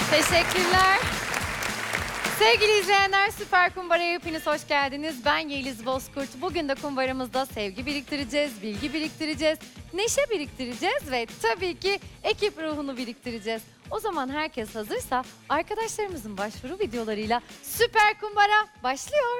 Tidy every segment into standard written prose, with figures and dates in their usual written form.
Teşekkürler. Sevgili izleyenler, Süper Kumbara'ya hepiniz hoş geldiniz. Ben Yeliz Bozkurt. Bugün de kumbaramızda sevgi biriktireceğiz, bilgi biriktireceğiz, neşe biriktireceğiz ve tabii ki ekip ruhunu biriktireceğiz. O zaman herkes hazırsa arkadaşlarımızın başvuru videolarıyla Süper Kumbara başlıyor.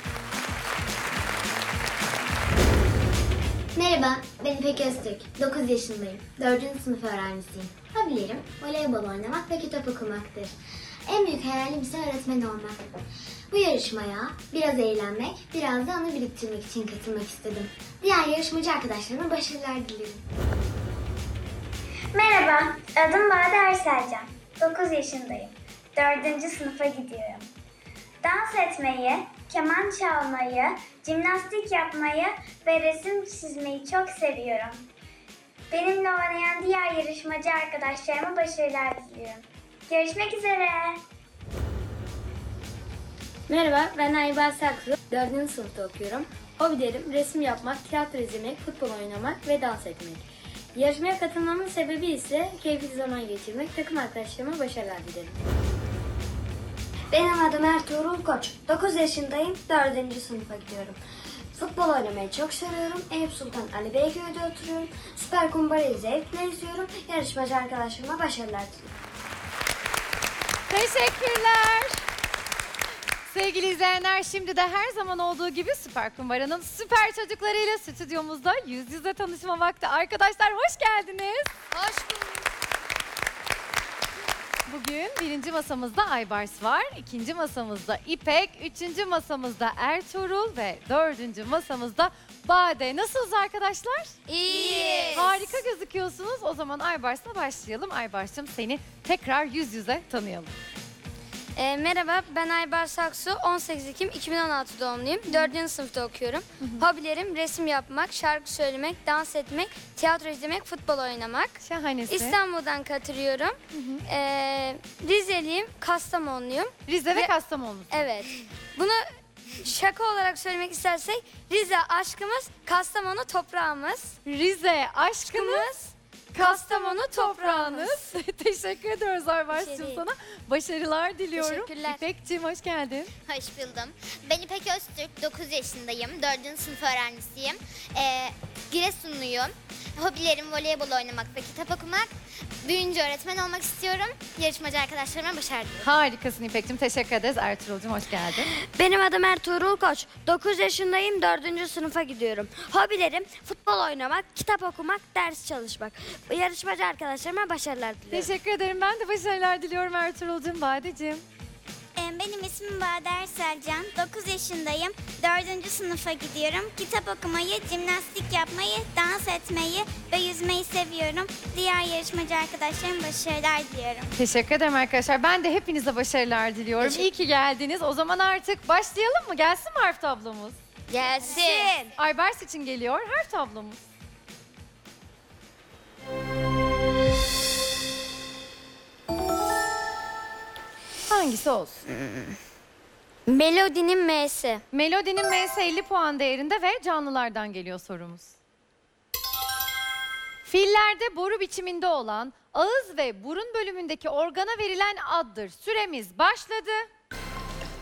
Merhaba, ben İpek Öztürk. 9 yaşındayım. 4. sınıf öğrencisiyim. Hobilerim voleybol oynamak ve kitap okumaktır. En büyük hayalim ise öğretmen olmak. Bu yarışmaya biraz eğlenmek, biraz da anı biriktirmek için katılmak istedim. Diğer yarışmacı arkadaşlarıma başarılar dilerim. Merhaba, adım Bade Erselcan. 9 yaşındayım. 4. sınıfa gidiyorum. Dans etmeyi, keman çalmayı, jimnastik yapmayı ve resim çizmeyi çok seviyorum. Benimle oynayan diğer yarışmacı arkadaşlarıma başarılar diliyorum. Görüşmek üzere. Merhaba, ben Aybar Saksı. 4. sınıfta okuyorum. Hobilerim resim yapmak, tiyatro izlemek, futbol oynamak ve dans etmek. Yarışmaya katılmamın sebebi ise keyifli zaman geçirmek, takım arkadaşlarıma başarılar dilerim. Benim adım Ertuğrul Koç. 9 yaşındayım, 4. sınıfa gidiyorum. Futbol oynamayı çok seviyorum. Eyüp Sultan Ali Beyköy'de oturuyorum. Süper Kumbara'yı zevkle izliyorum. Yarışmacı arkadaşlarıma başarılar diliyorum. Teşekkürler. Sevgili izleyenler, şimdi de her zaman olduğu gibi Süper Kumbara'nın süper çocuklarıyla stüdyomuzda yüz yüze tanışma vakti. Arkadaşlar hoş geldiniz. Hoş bulduk. Bugün birinci masamızda Aybars var, ikinci masamızda İpek, üçüncü masamızda Ertuğrul ve dördüncü masamızda Bade. Nasılsınız arkadaşlar? İyiyiz. Harika gözüküyorsunuz. O zaman Aybars'la başlayalım. Aybars'cığım, seni tekrar yüz yüze tanıyalım. Merhaba, ben Aybar Saksu. 18 Ekim 2016 doğumluyum. 4. sınıfta okuyorum. Hobilerim resim yapmak, şarkı söylemek, dans etmek, tiyatro izlemek, futbol oynamak. Şahanesi. İstanbul'dan katılıyorum. Rizeliyim, Kastamonluyum. Rize ve Ve- Kastamonu. Evet. Bunu şaka olarak söylemek istersek Rize aşkımız, Kastamonu toprağımız. Rize aşkınız, Kastamonu toprağınız. Teşekkür ediyoruz Bir Aybars'cığım şey değil. sana. Başarılar diliyorum. Teşekkürler. İpek'ciğim hoş geldin. Hoş buldum. Ben İpek Öztürk, 9 yaşındayım. 4. sınıf öğrencisiyim. Giresunluyum. Hobilerim voleybol oynamak ve kitap okumak. Büyüyünce öğretmen olmak istiyorum. Yarışmacı arkadaşlarıma başarı diliyorum. Harikasın İpek'ciğim. Teşekkür ederiz. Ertuğrul'cum hoş geldin. Benim adım Ertuğrul Koç. 9 yaşındayım, 4. sınıfa gidiyorum. Hobilerim futbol oynamak, kitap okumak, ders çalışmak. Yarışmacı arkadaşlarıma başarılar diliyorum. Teşekkür ederim. Ben de başarılar diliyorum Ertuğrul'cum. Badeciğim. Benim ismim Bade Erselcan. 9 yaşındayım. 4. sınıfa gidiyorum. Kitap okumayı, jimnastik yapmayı, dans etmeyi ve yüzmeyi seviyorum. Diğer yarışmacı arkadaşlarıma başarılar diliyorum. Teşekkür ederim arkadaşlar. Ben de hepinize başarılar diliyorum. İyi ki geldiniz. O zaman artık başlayalım mı? Gelsin mi harf tablomuz? Gelsin. Aybars için geliyor harf tablomuz. Hangisi olsun? Melodinin M'si. Melodinin M'si 50 puan değerinde ve canlılardan geliyor sorumuz. Fillerde boru biçiminde olan ağız ve burun bölümündeki organa verilen addır. Süremiz başladı.